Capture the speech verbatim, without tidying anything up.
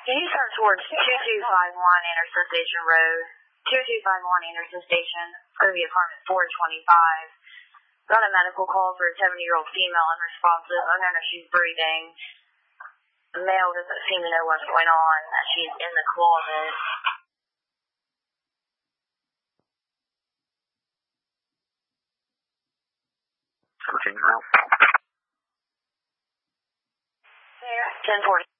Can you turn towards two two five one Anderson Station Road? two two five one Anderson Station, for the apartment four twenty-five. Got a medical call for a seventy-year-old female unresponsive. I don't know if she's breathing. The male doesn't seem to know what's going on. She's in the closet. Continue now. There. ten forty.